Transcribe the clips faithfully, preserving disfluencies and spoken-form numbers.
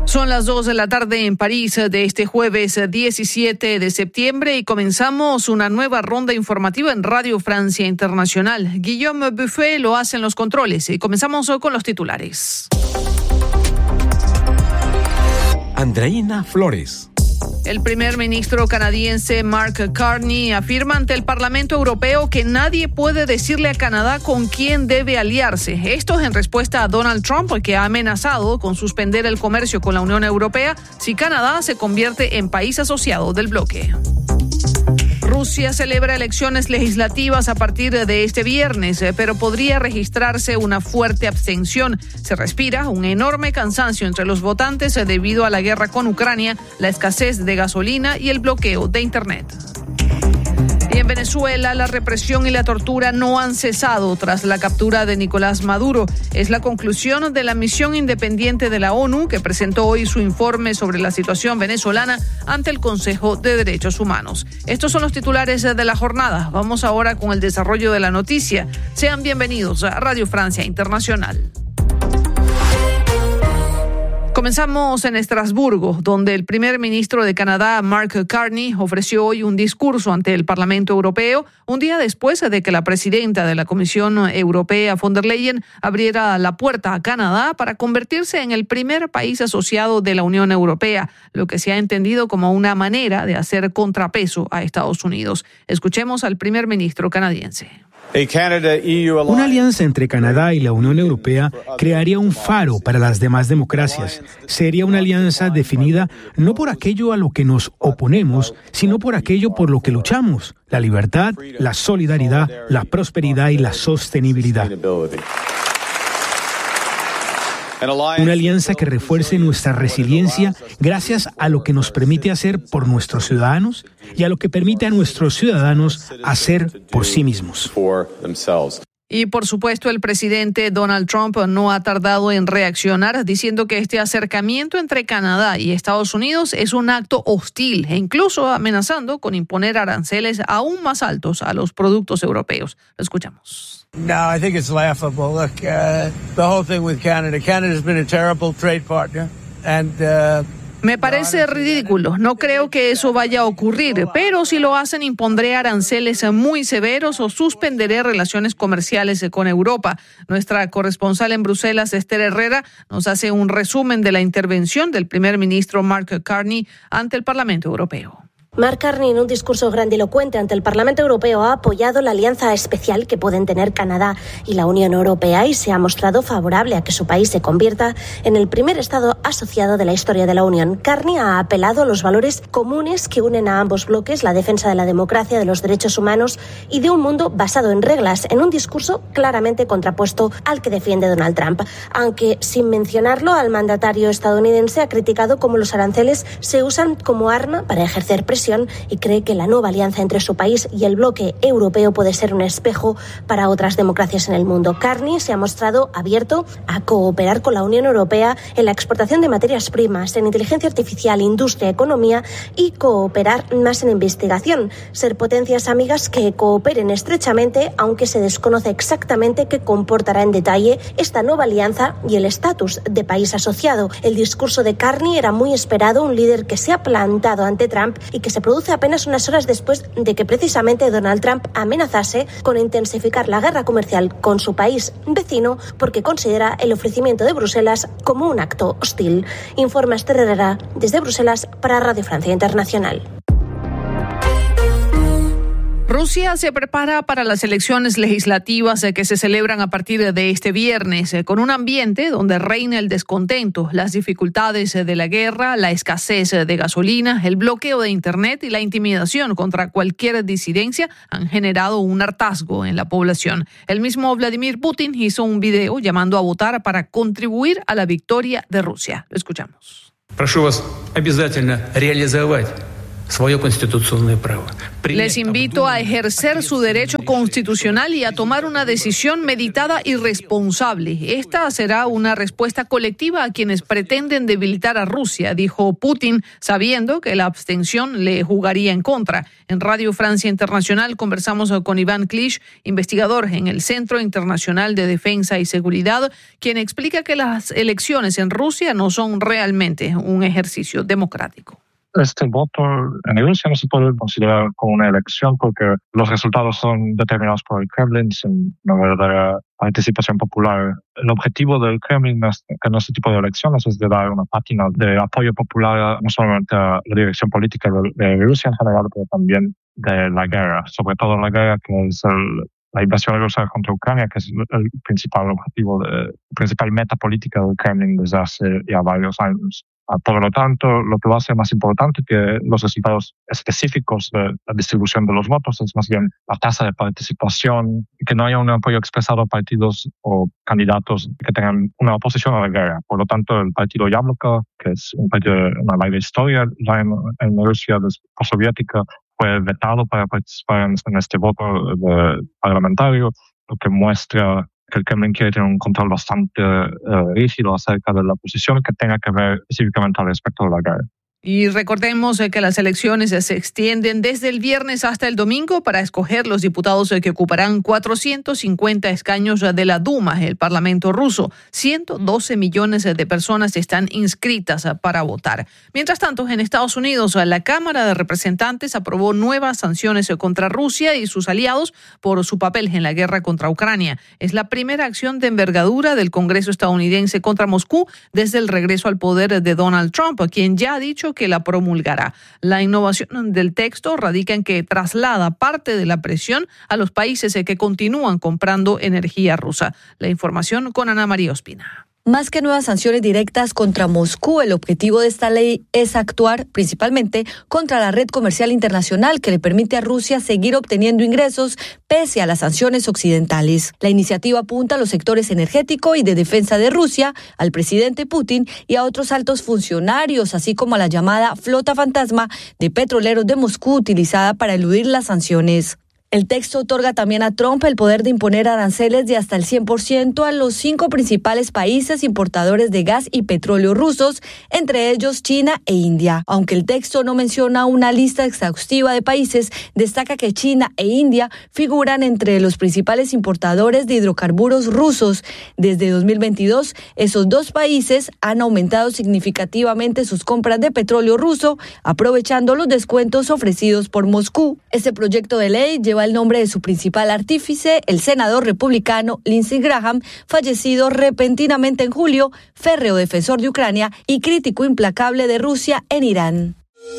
Son las dos de la tarde en París de este jueves diecisiete de septiembre y comenzamos una nueva ronda informativa en Radio Francia Internacional. Guillaume Buffet lo hace en los controles y comenzamos con los titulares. Andreina Flores. El primer ministro canadiense Mark Carney afirma ante el Parlamento Europeo que nadie puede decirle a Canadá con quién debe aliarse. Esto es en respuesta a Donald Trump, que ha amenazado con suspender el comercio con la Unión Europea si Canadá se convierte en país asociado del bloque. Rusia celebra elecciones legislativas a partir de este viernes, pero podría registrarse una fuerte abstención. Se respira un enorme cansancio entre los votantes debido a la guerra con Ucrania, la escasez de gasolina y el bloqueo de Internet. Y en Venezuela, la represión y la tortura no han cesado tras la captura de Nicolás Maduro. Es la conclusión de la misión independiente de la ONU que presentó hoy su informe sobre la situación venezolana ante el Consejo de Derechos Humanos. Estos son los titulares de la jornada. Vamos ahora con el desarrollo de la noticia. Sean bienvenidos a Radio Francia Internacional. Comenzamos en Estrasburgo, donde el primer ministro de Canadá, Mark Carney, ofreció hoy un discurso ante el Parlamento Europeo, un día después de que la presidenta de la Comisión Europea, von der Leyen, abriera la puerta a Canadá para convertirse en el primer país asociado de la Unión Europea, lo que se ha entendido como una manera de hacer contrapeso a Estados Unidos. Escuchemos al primer ministro canadiense. Una alianza entre Canadá y la Unión Europea crearía un faro para las demás democracias. Sería una alianza definida no por aquello a lo que nos oponemos, sino por aquello por lo que luchamos: la libertad, la solidaridad, la prosperidad y la sostenibilidad. Una alianza que refuerce nuestra resiliencia gracias a lo que nos permite hacer por nuestros ciudadanos y a lo que permite a nuestros ciudadanos hacer por sí mismos. Y por supuesto, el presidente Donald Trump no ha tardado en reaccionar, diciendo que este acercamiento entre Canadá y Estados Unidos es un acto hostil e incluso amenazando con imponer aranceles aún más altos a los productos europeos. Lo escuchamos. No, I think it's laughable. Look, uh, the whole thing with Canada. Canada's been a terrible trade partner, and uh, Me parece ridículo. No creo que eso vaya a ocurrir, pero si lo hacen, impondré aranceles muy severos o suspenderé relaciones comerciales con Europa. Nuestra corresponsal en Bruselas, Esther Herrera, nos hace un resumen de la intervención del primer ministro Mark Carney ante el Parlamento Europeo. Mark Carney, en un discurso grandilocuente ante el Parlamento Europeo, ha apoyado la alianza especial que pueden tener Canadá y la Unión Europea y se ha mostrado favorable a que su país se convierta en el primer Estado asociado de la historia de la Unión. Carney ha apelado a los valores comunes que unen a ambos bloques, la defensa de la democracia, de los derechos humanos y de un mundo basado en reglas, en un discurso claramente contrapuesto al que defiende Donald Trump. Aunque, sin mencionarlo, al mandatario estadounidense ha criticado cómo los aranceles se usan como arma para ejercer presión y cree que la nueva alianza entre su país y el bloque europeo puede ser un espejo para otras democracias en el mundo. Carney se ha mostrado abierto a cooperar con la Unión Europea en la exportación de materias primas, en inteligencia artificial, industria, economía y cooperar más en investigación. Ser potencias amigas que cooperen estrechamente, aunque se desconoce exactamente qué comportará en detalle esta nueva alianza y el estatus de país asociado. El discurso de Carney era muy esperado, un líder que se ha plantado ante Trump y que se produce apenas unas horas después de que precisamente Donald Trump amenazase con intensificar la guerra comercial con su país vecino porque considera el ofrecimiento de Bruselas como un acto hostil. Informa Esther Herrera desde Bruselas para Radio Francia Internacional. Rusia se prepara para las elecciones legislativas que se celebran a partir de este viernes, con un ambiente donde reina el descontento, las dificultades de la guerra, la escasez de gasolina, el bloqueo de Internet y la intimidación contra cualquier disidencia han generado un hartazgo en la población. El mismo Vladimir Putin hizo un video llamando a votar para contribuir a la victoria de Rusia. Lo escuchamos. Прошу вас обязательно реализовать Les invito a ejercer su derecho constitucional y a tomar una decisión meditada y responsable. Esta será una respuesta colectiva a quienes pretenden debilitar a Rusia, dijo Putin, sabiendo que la abstención le jugaría en contra. En Radio Francia Internacional conversamos con Iván Klisch, investigador en el Centro Internacional de Defensa y Seguridad, quien explica que las elecciones en Rusia no son realmente un ejercicio democrático. Este voto en Rusia no se puede considerar como una elección porque los resultados son determinados por el Kremlin sin una verdadera participación popular. El objetivo del Kremlin en este tipo de elecciones es de dar una pátina de apoyo popular no solamente a la dirección política de, de Rusia en general, pero también de la guerra, sobre todo la guerra que es el, la invasión rusa contra Ucrania, que es el principal objetivo, de, la principal meta política del Kremlin desde hace ya varios años. Por lo tanto, lo que va a ser más importante que los resultados específicos de la distribución de los votos es más bien la tasa de participación, que no haya un apoyo expresado a partidos o candidatos que tengan una oposición a la guerra. Por lo tanto, el partido Yabloko, que es un partido de una larga historia ya en, en Rusia postsoviética, fue vetado para participar en, en este voto de, parlamentario, lo que muestra que el Kremlin quiere tener un control bastante uh, rígido acerca de la posición que tenga que ver específicamente al respecto de la guerra. Y recordemos que las elecciones se extienden desde el viernes hasta el domingo para escoger los diputados que ocuparán cuatrocientos cincuenta escaños de la Duma, el Parlamento ruso. ciento doce millones de personas están inscritas para votar. Mientras tanto, en Estados Unidos, la Cámara de Representantes aprobó nuevas sanciones contra Rusia y sus aliados por su papel en la guerra contra Ucrania. Es la primera acción de envergadura del Congreso estadounidense contra Moscú desde el regreso al poder de Donald Trump, quien ya ha dicho que la promulgará. La innovación del texto radica en que traslada parte de la presión a los países que continúan comprando energía rusa. La información con Ana María Ospina. Más que nuevas sanciones directas contra Moscú, el objetivo de esta ley es actuar principalmente contra la red comercial internacional que le permite a Rusia seguir obteniendo ingresos pese a las sanciones occidentales. La iniciativa apunta a los sectores energético y de defensa de Rusia, al presidente Putin y a otros altos funcionarios, así como a la llamada flota fantasma de petroleros de Moscú utilizada para eludir las sanciones. El texto otorga también a Trump el poder de imponer aranceles de hasta el cien por ciento a los cinco principales países importadores de gas y petróleo rusos, entre ellos China e India. Aunque el texto no menciona una lista exhaustiva de países, destaca que China e India figuran entre los principales importadores de hidrocarburos rusos. Desde dos mil veintidós, esos dos países han aumentado significativamente sus compras de petróleo ruso, aprovechando los descuentos ofrecidos por Moscú. Este proyecto de ley lleva el nombre de su principal artífice, el senador republicano Lindsey Graham, fallecido repentinamente en julio, férreo defensor de Ucrania y crítico implacable de Rusia en Irán.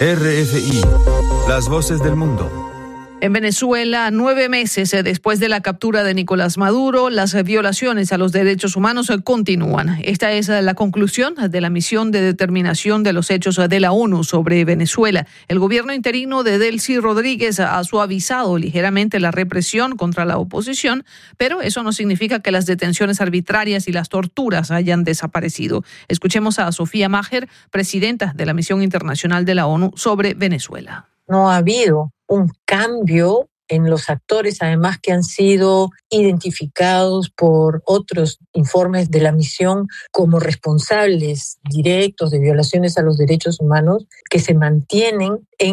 R F I, las voces del mundo. En Venezuela, nueve meses después de la captura de Nicolás Maduro, las violaciones a los derechos humanos continúan. Esta es la conclusión de la misión de determinación de los hechos de la ONU sobre Venezuela. El gobierno interino de Delcy Rodríguez ha suavizado ligeramente la represión contra la oposición, pero eso no significa que las detenciones arbitrarias y las torturas hayan desaparecido. Escuchemos a Sofía Maher, presidenta de la misión internacional de la ONU sobre Venezuela. No ha habido un cambio en los actores, además que han sido identificados por otros informes de la misión como responsables directos de violaciones a los derechos humanos que se mantienen en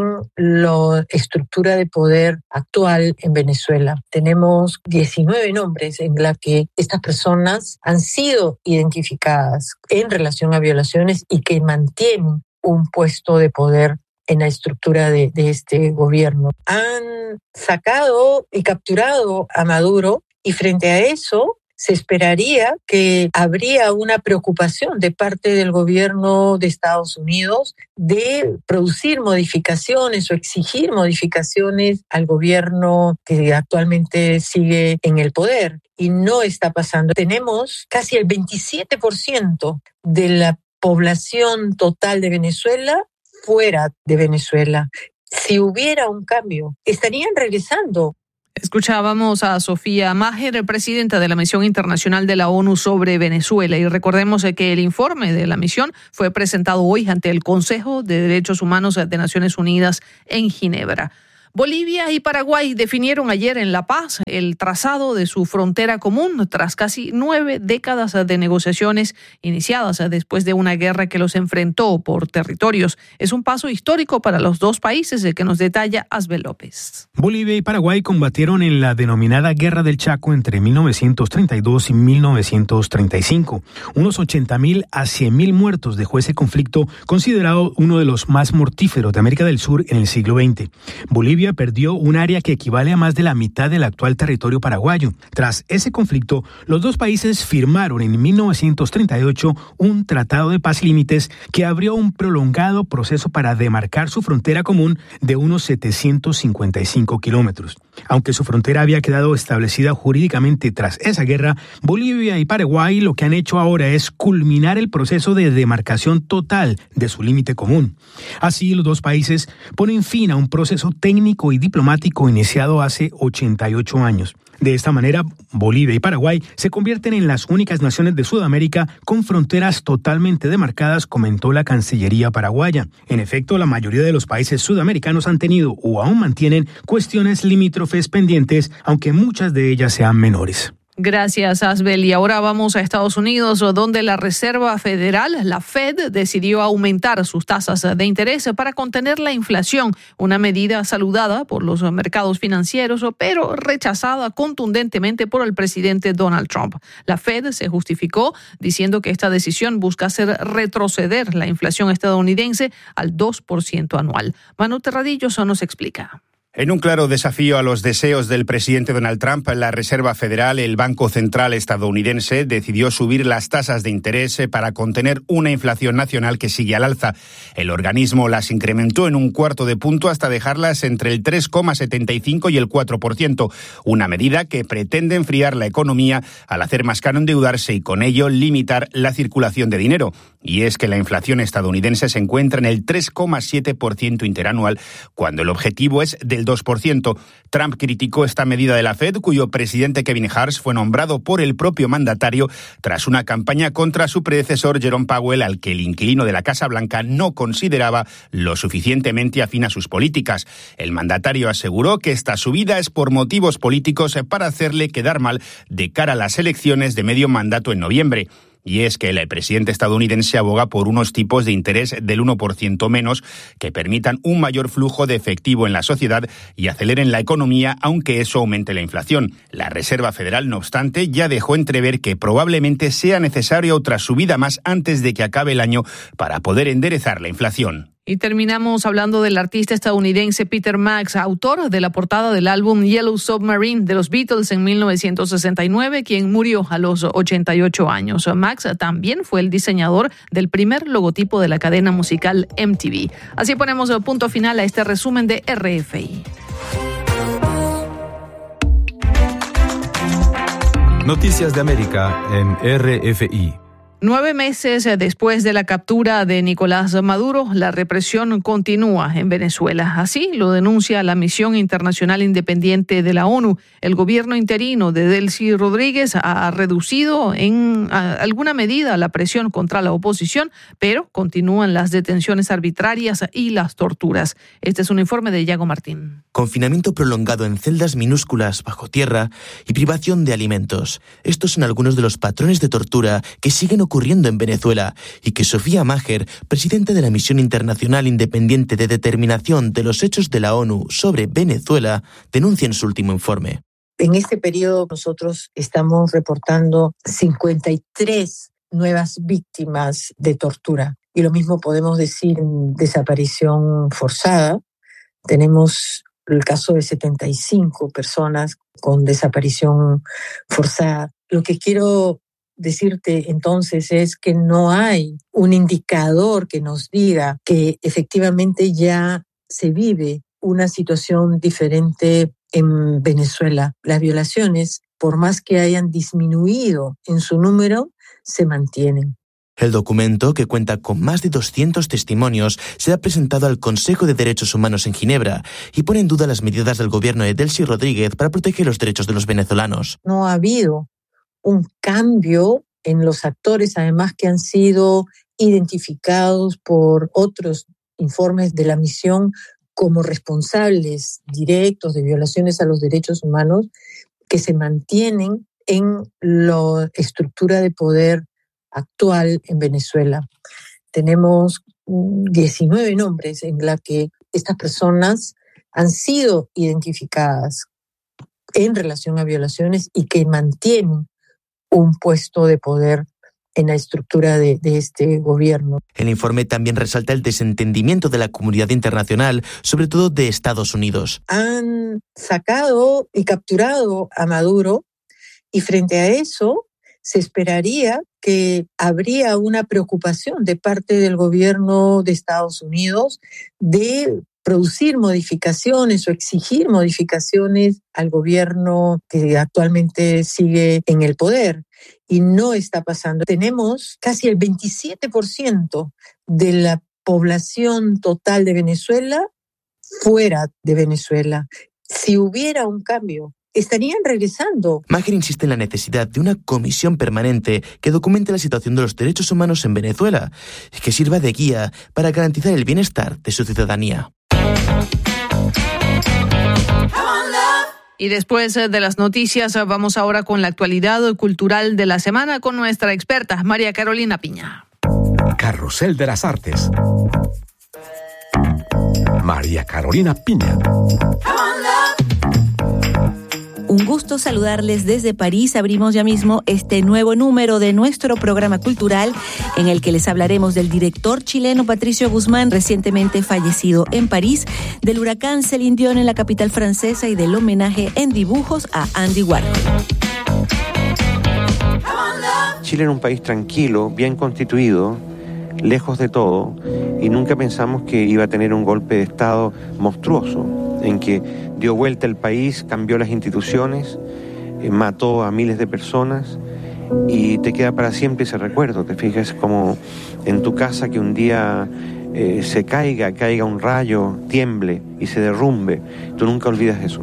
la estructura de poder actual en Venezuela. Tenemos diecinueve nombres en la que estas personas han sido identificadas en relación a violaciones y que mantienen un puesto de poder en la estructura de, de este gobierno. Han sacado y capturado a Maduro y frente a eso se esperaría que habría una preocupación de parte del gobierno de Estados Unidos de producir modificaciones o exigir modificaciones al gobierno que actualmente sigue en el poder. Y no está pasando. Tenemos casi el veintisiete por ciento de la población total de Venezuela fuera de Venezuela. Si hubiera un cambio, estarían regresando. Escuchábamos a Sofía Maher, presidenta de la Misión Internacional de la ONU sobre Venezuela. Y recordemos que el informe de la misión fue presentado hoy ante el Consejo de Derechos Humanos de Naciones Unidas en Ginebra. Bolivia y Paraguay definieron ayer en La Paz el trazado de su frontera común tras casi nueve décadas de negociaciones iniciadas después de una guerra que los enfrentó por territorios. Es un paso histórico para los dos países, el que nos detalla Asbel López. Bolivia y Paraguay combatieron en la denominada Guerra del Chaco entre mil novecientos treinta y dos y mil novecientos treinta y cinco. Unos ochenta mil a cien mil muertos dejó ese conflicto, considerado uno de los más mortíferos de América del Sur en el siglo veinte. Bolivia perdió un área que equivale a más de la mitad del actual territorio paraguayo. Tras ese conflicto, los dos países firmaron en mil novecientos treinta y ocho un tratado de paz y límites que abrió un prolongado proceso para demarcar su frontera común de unos setecientos cincuenta y cinco kilómetros. Aunque su frontera había quedado establecida jurídicamente tras esa guerra, Bolivia y Paraguay lo que han hecho ahora es culminar el proceso de demarcación total de su límite común. Así, los dos países ponen fin a un proceso técnico y diplomático iniciado hace ochenta y ocho años. De esta manera, Bolivia y Paraguay se convierten en las únicas naciones de Sudamérica con fronteras totalmente demarcadas, comentó la Cancillería paraguaya. En efecto, la mayoría de los países sudamericanos han tenido o aún mantienen cuestiones limítrofes pendientes, aunque muchas de ellas sean menores. Gracias, Asbel. Y ahora vamos a Estados Unidos, donde la Reserva Federal, la Fed, decidió aumentar sus tasas de interés para contener la inflación, una medida saludada por los mercados financieros, pero rechazada contundentemente por el presidente Donald Trump. La Fed se justificó diciendo que esta decisión busca hacer retroceder la inflación estadounidense al dos por ciento anual. Manu Terradillo nos explica. En un claro desafío a los deseos del presidente Donald Trump, la Reserva Federal, el Banco Central estadounidense, decidió subir las tasas de interés para contener una inflación nacional que sigue al alza. El organismo las incrementó en un cuarto de punto hasta dejarlas entre el tres coma setenta y cinco y el cuatro por ciento, una medida que pretende enfriar la economía al hacer más caro endeudarse y con ello limitar la circulación de dinero. Y es que la inflación estadounidense se encuentra en el tres coma siete por ciento interanual, cuando el objetivo es del dos por ciento. Trump criticó esta medida de la Fed, cuyo presidente Kevin Hart fue nombrado por el propio mandatario tras una campaña contra su predecesor Jerome Powell, al que el inquilino de la Casa Blanca no consideraba lo suficientemente afín a sus políticas. El mandatario aseguró que esta subida es por motivos políticos para hacerle quedar mal de cara a las elecciones de medio mandato en noviembre. Y es que el presidente estadounidense aboga por unos tipos de interés del uno por ciento menos que permitan un mayor flujo de efectivo en la sociedad y aceleren la economía, aunque eso aumente la inflación. La Reserva Federal, no obstante, ya dejó entrever que probablemente sea necesaria otra subida más antes de que acabe el año para poder enderezar la inflación. Y terminamos hablando del artista estadounidense Peter Max, autor de la portada del álbum Yellow Submarine de los Beatles en mil novecientos sesenta y nueve, quien murió a los ochenta y ocho años. Max también fue el diseñador del primer logotipo de la cadena musical M T V. Así ponemos el punto final a este resumen de R F I. Noticias de América en R F I. Nueve meses después de la captura de Nicolás Maduro, la represión continúa en Venezuela. Así lo denuncia la Misión Internacional Independiente de la ONU. El gobierno interino de Delcy Rodríguez ha reducido en alguna medida la presión contra la oposición, pero continúan las detenciones arbitrarias y las torturas. Este es un informe de Yago Martín. Confinamiento prolongado en celdas minúsculas bajo tierra y privación de alimentos. Estos son algunos de los patrones de tortura que siguen ocurriendo en Venezuela y que Sofía Maher, presidenta de la Misión Internacional Independiente de Determinación de los Hechos de la ONU sobre Venezuela, denuncia en su último informe. En este periodo nosotros estamos reportando cincuenta y tres nuevas víctimas de tortura. Y lo mismo podemos decir en desaparición forzada. Tenemos el caso de setenta y cinco personas con desaparición forzada. Lo que quiero decirte entonces es que no hay un indicador que nos diga que efectivamente ya se vive una situación diferente en Venezuela. Las violaciones, por más que hayan disminuido en su número, se mantienen. El documento, que cuenta con más de doscientos testimonios, se ha presentado al Consejo de Derechos Humanos en Ginebra y pone en duda las medidas del gobierno de Delcy Rodríguez para proteger los derechos de los venezolanos. No ha habido un cambio en los actores, además que han sido identificados por otros informes de la misión como responsables directos de violaciones a los derechos humanos, que se mantienen en la estructura de poder actual en Venezuela. Tenemos diecinueve nombres en la que estas personas han sido identificadas en relación a violaciones y que mantienen un puesto de poder en la estructura de, de este gobierno. El informe también resalta el desentendimiento de la comunidad internacional, sobre todo de Estados Unidos. Han sacado y capturado a Maduro y frente a eso se esperaría que habría una preocupación de parte del gobierno de Estados Unidos de producir modificaciones o exigir modificaciones al gobierno que actualmente sigue en el poder. Y no está pasando. Tenemos casi el veintisiete por ciento de la población total de Venezuela fuera de Venezuela. Si hubiera un cambio, estarían regresando. Maher insiste en la necesidad de una comisión permanente que documente la situación de los derechos humanos en Venezuela y que sirva de guía para garantizar el bienestar de su ciudadanía. Y después de las noticias, vamos ahora con la actualidad cultural de la semana con nuestra experta, María Carolina Piña. Carrusel de las Artes. María Carolina Piña. Un gusto saludarles desde París. Abrimos ya mismo este nuevo número de nuestro programa cultural en el que les hablaremos del director chileno Patricio Guzmán, recientemente fallecido en París, del huracán Céline Dion en la capital francesa y del homenaje en dibujos a Andy Warhol. Chile era un país tranquilo, bien constituido, lejos de todo, y nunca pensamos que iba a tener un golpe de Estado monstruoso, en que dio vuelta el país, cambió las instituciones, eh, mató a miles de personas y te queda para siempre ese recuerdo. Te fijas como en tu casa que un día eh, se caiga, caiga un rayo, tiemble y se derrumbe. Tú nunca olvidas eso.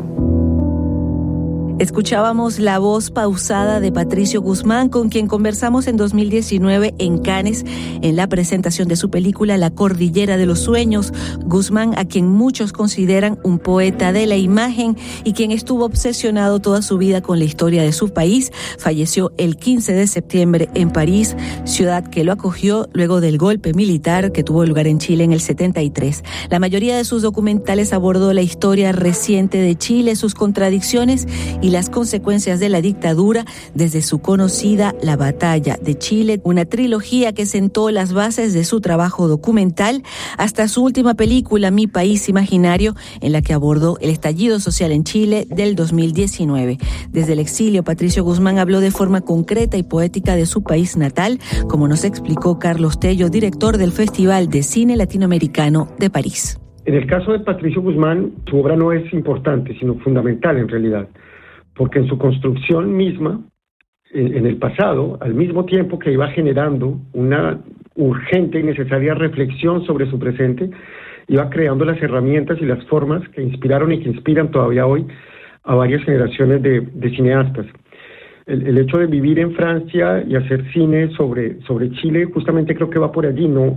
Escuchábamos la voz pausada de Patricio Guzmán, con quien conversamos en dos mil diecinueve en Cannes, en la presentación de su película La Cordillera de los Sueños. Guzmán, a quien muchos consideran un poeta de la imagen y quien estuvo obsesionado toda su vida con la historia de su país, falleció el quince de septiembre en París, ciudad que lo acogió luego del golpe militar que tuvo lugar en Chile en el setenta y tres. La mayoría de sus documentales abordó la historia reciente de Chile, sus contradicciones y las consecuencias de la dictadura, desde su conocida La Batalla de Chile, una trilogía que sentó las bases de su trabajo documental, hasta su última película, Mi País Imaginario, en la que abordó el estallido social en Chile del dos mil diecinueve. Desde el exilio, Patricio Guzmán habló de forma concreta y poética de su país natal, como nos explicó Carlos Tello, director del Festival de Cine Latinoamericano de París. En el caso de Patricio Guzmán, su obra no es importante, sino fundamental en realidad, porque en su construcción misma, en, en el pasado, al mismo tiempo que iba generando una urgente y necesaria reflexión sobre su presente, iba creando las herramientas y las formas que inspiraron y que inspiran todavía hoy a varias generaciones de, de cineastas. El, el hecho de vivir en Francia y hacer cine sobre, sobre Chile, justamente creo que va por allí. No,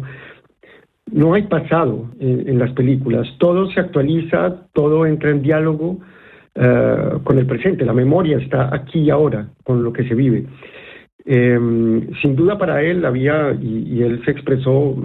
no hay pasado en, en las películas, todo se actualiza, todo entra en diálogo Uh, con el presente. La memoria está aquí y ahora, con lo que se vive. Eh, sin duda para él había, y, y él se expresó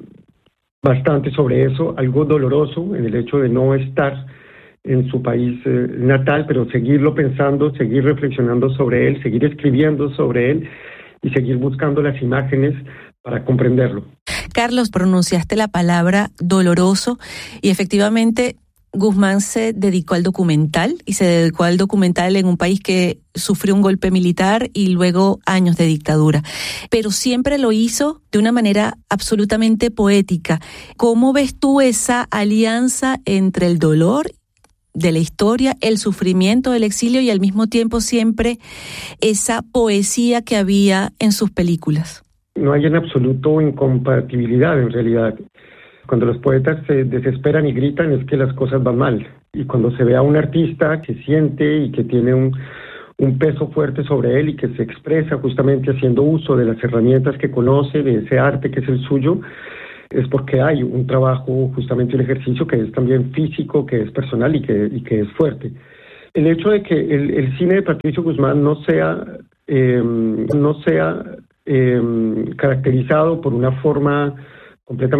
bastante sobre eso, algo doloroso en el hecho de no estar en su país eh, natal, pero seguirlo pensando, seguir reflexionando sobre él, seguir escribiendo sobre él y seguir buscando las imágenes para comprenderlo. Carlos, pronunciaste la palabra doloroso y efectivamente Guzmán se dedicó al documental y se dedicó al documental en un país que sufrió un golpe militar y luego años de dictadura, pero siempre lo hizo de una manera absolutamente poética. ¿Cómo ves tú esa alianza entre el dolor de la historia, el sufrimiento del exilio y al mismo tiempo siempre esa poesía que había en sus películas? No hay en absoluto incompatibilidad en realidad. Cuando los poetas se desesperan y gritan es que las cosas van mal. Y cuando se ve a un artista que siente y que tiene un, un peso fuerte sobre él y que se expresa justamente haciendo uso de las herramientas que conoce, de ese arte que es el suyo, es porque hay un trabajo, justamente un ejercicio que es también físico, que es personal y que, y que es fuerte. El hecho de que el, el cine de Patricio Guzmán no sea, eh, no sea eh, caracterizado por una forma completamente